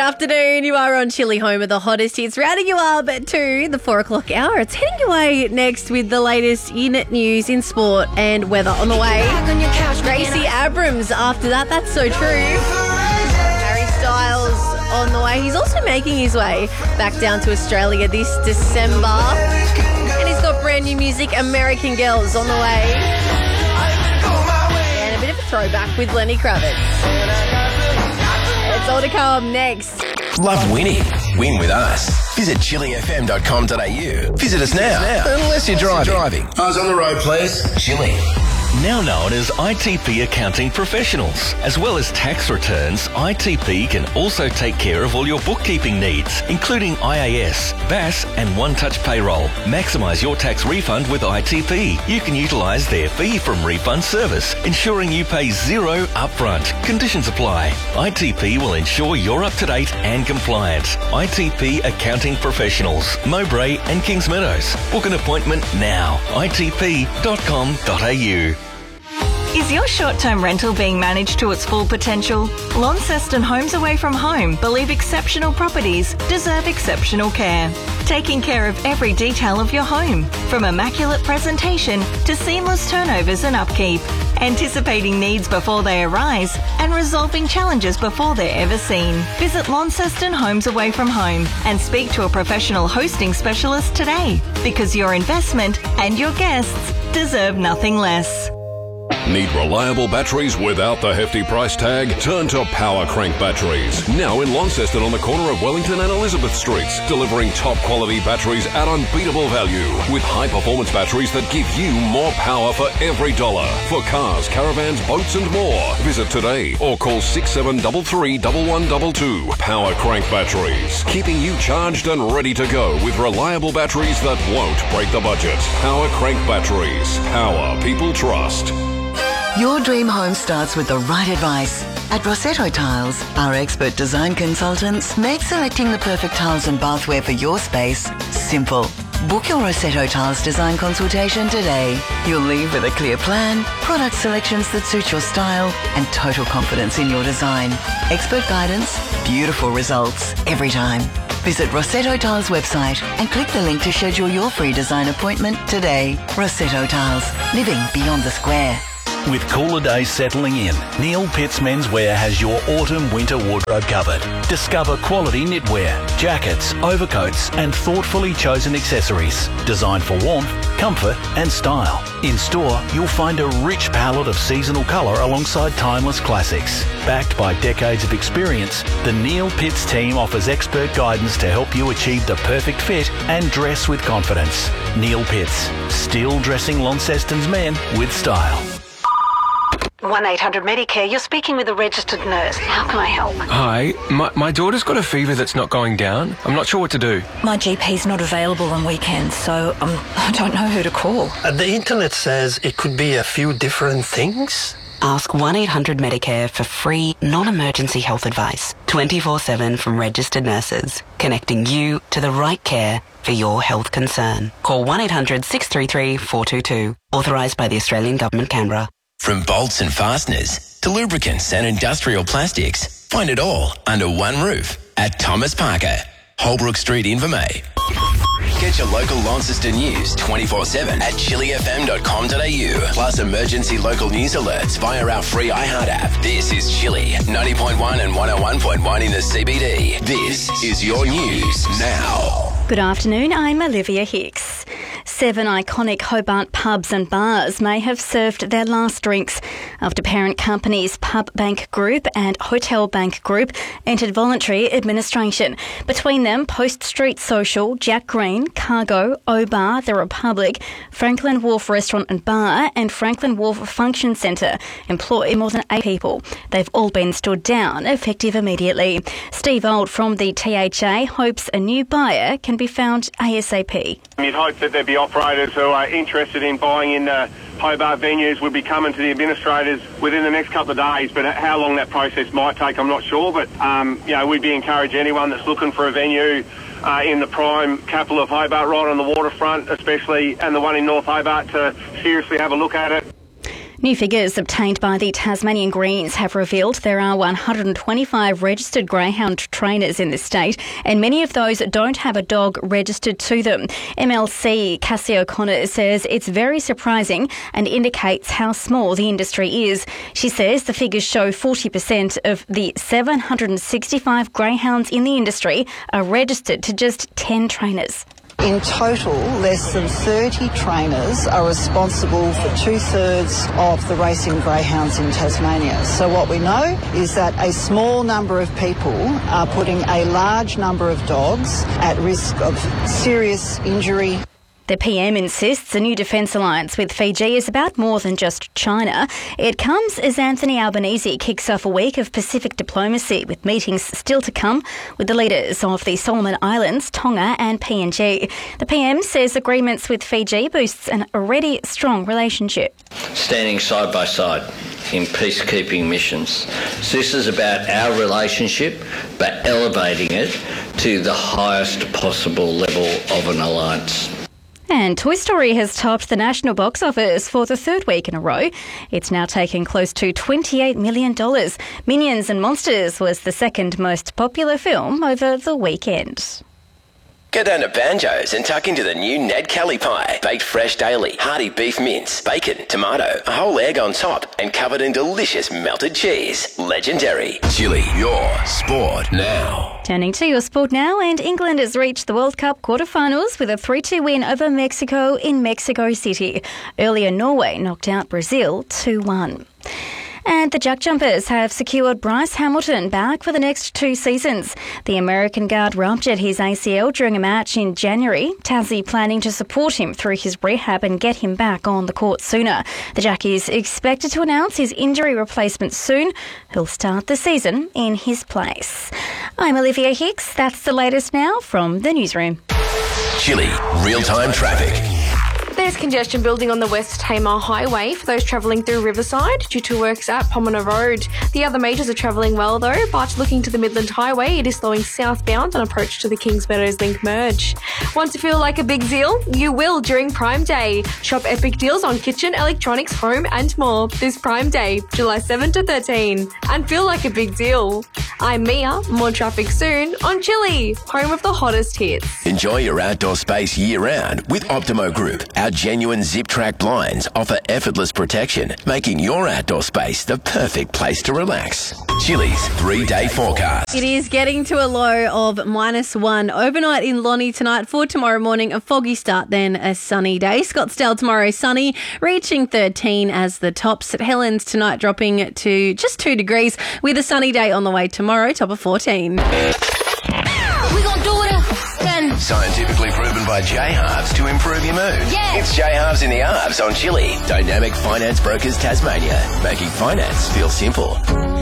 afternoon. You are on Chili, home of the hottest hits, rounding you up to the 4 o'clock hour. It's heading your way next with the latest in news, in sport and weather on the way. Gracie Abrams after that. That's so true. Harry Styles on the way. He's also making his way back down to Australia this December. And he's got brand new music, American Girls, on the way. And a bit of a throwback with Lenny Kravitz. It's all to come next. Love winning? Win with us. Visit chilifm.com.au. Visit us now. Unless you're driving. Eyes on the road, please. Chili. Now known as ITP Accounting Professionals. As well as tax returns, ITP can also take care of all your bookkeeping needs, including IAS, BAS and One Touch Payroll. Maximise your tax refund with ITP. You can utilise their fee from refund service, ensuring you pay zero upfront. Conditions apply. ITP will ensure you're up to date and compliant. ITP Accounting Professionals, Mowbray and Kings Meadows. Book an appointment now. itp.com.au. Is your short-term rental being managed to its full potential? Launceston Homes Away from Home believe exceptional properties deserve exceptional care. Taking care of every detail of your home, from immaculate presentation to seamless turnovers and upkeep. Anticipating needs before they arise and resolving challenges before they're ever seen. Visit Launceston Homes Away from Home and speak to a professional hosting specialist today, because your investment and your guests deserve nothing less. Need reliable batteries without the hefty price tag? Turn to Power Crank Batteries. Now in Launceston on the corner of Wellington and Elizabeth Streets. Delivering top quality batteries at unbeatable value. With high performance batteries that give you more power for every dollar. For cars, caravans, boats and more. Visit today or call 6733 1122. Power Crank Batteries. Keeping you charged and ready to go with reliable batteries that won't break the budget. Power Crank Batteries. Power people trust. Your dream home starts with the right advice. At Rossetto Tiles, our expert design consultants make selecting the perfect tiles and bathware for your space simple. Book your Rossetto Tiles design consultation today. You'll leave with a clear plan, product selections that suit your style, and total confidence in your design. Expert guidance, beautiful results every time. Visit Rossetto Tiles website and click the link to schedule your free design appointment today. Rossetto Tiles, living beyond the square. With cooler days settling in, Neil Pitts Menswear has your autumn-winter wardrobe covered. Discover quality knitwear, jackets, overcoats and thoughtfully chosen accessories designed for warmth, comfort and style. In store, you'll find a rich palette of seasonal colour alongside timeless classics. Backed by decades of experience, the Neil Pitts team offers expert guidance to help you achieve the perfect fit and dress with confidence. Neil Pitts, still dressing Launceston's men with style. 1-800-Medicare, you're speaking with a registered nurse. How can I help? Hi, my daughter's got a fever that's not going down. I'm not sure what to do. My GP's not available on weekends, so I don't know who to call. The internet says it could be a few different things. Ask 1-800-Medicare for free, non-emergency health advice, 24/7 from registered nurses, connecting you to the right care for your health concern. Call 1-800-633-422, authorised by the Australian Government, Canberra. From bolts and fasteners to lubricants and industrial plastics, find it all under one roof at Thomas Parker, Holbrook Street, Invermay. Get your local Launceston news 24/7 at chilifm.com.au. Plus emergency local news alerts via our free iHeart app. This is Chili, 90.1 and 101.1 in the CBD. This is your news now. Good afternoon, I'm Olivia Hicks. 7 iconic Hobart pubs and bars may have served their last drinks after parent companies Pub Bank Group and Hotel Bank Group entered voluntary administration. Between them, Post Street Social, Jack Green, Cargo, O-Bar, The Republic, Franklin Wharf Restaurant and Bar and Franklin Wharf Function Centre employ more than 8 people. They've all been stood down, effective immediately. Steve Old from the THA hopes a new buyer can be found ASAP. You'd hope that there'd be operators who are interested in buying in Hobart venues would be coming to the administrators within the next couple of days, but how long that process might take, I'm not sure. But, we'd be encouraging anyone that's looking for a venue in the prime capital of Hobart, right on the waterfront especially, and the one in North Hobart, to seriously have a look at it. New figures obtained by the Tasmanian Greens have revealed there are 125 registered greyhound trainers in the state, and many of those don't have a dog registered to them. MLC Cassie O'Connor says it's very surprising and indicates how small the industry is. She says the figures show 40% of the 765 greyhounds in the industry are registered to just 10 trainers. In total, less than 30 trainers are responsible for 2/3 of the racing greyhounds in Tasmania. So what we know is that a small number of people are putting a large number of dogs at risk of serious injury. The PM insists a new defence alliance with Fiji is about more than just China. It comes as Anthony Albanese kicks off a week of Pacific diplomacy, with meetings still to come with the leaders of the Solomon Islands, Tonga and PNG. The PM says agreements with Fiji boosts an already strong relationship. Standing side by side in peacekeeping missions. So this is about our relationship, but elevating it to the highest possible level of an alliance. And Toy Story has topped the national box office for the third week in a row. It's now taken close to $28 million. Minions and Monsters was the second most popular film over the weekend. Go down to Banjo's and tuck into the new Ned Kelly pie. Baked fresh daily, hearty beef mince, bacon, tomato, a whole egg on top, and covered in delicious melted cheese. Legendary. Chili, your sport now. Turning to your sport now, and England has reached the World Cup quarterfinals with a 3-2 win over Mexico in Mexico City. Earlier, Norway knocked out Brazil 2-1. And the Jack Jumpers have secured Bryce Hamilton back for the next 2 seasons. The American guard ruptured his ACL during a match in January. Tassie planning to support him through his rehab and get him back on the court sooner. The Jack is expected to announce his injury replacement soon. He'll start the season in his place. I'm Olivia Hicks. That's the latest now from the newsroom. Chili, real-time traffic. There's congestion building on the West Tamar Highway for those travelling through Riverside due to works at Pomona Road. The other majors are travelling well though, but looking to the Midland Highway, it is slowing southbound on approach to the Kings Meadows Link merge. Want to feel like a big deal? You will during Prime Day. Shop epic deals on kitchen, electronics, home and more this Prime Day, July 7 to 13. And feel like a big deal. I'm Mia, more traffic soon on Chili, home of the hottest hits. Enjoy your outdoor space year-round with Optimo Group. Our genuine zip-track blinds offer effortless protection, making your outdoor space the perfect place to relax. Chili's 3-day forecast. It is getting to a low of -1 overnight in Lonnie tonight. For tomorrow morning, a foggy start, then a sunny day. Scottsdale tomorrow sunny, reaching 13 as the top. St Helens tonight dropping to just 2 degrees with a sunny day on the way tomorrow, top of 14. We gonna do it again. Scientifically proven by J-Halves to improve your mood. Yeah. It's J-Halves in the Halves on Chili. Dynamic Finance Brokers Tasmania, making finance feel simple.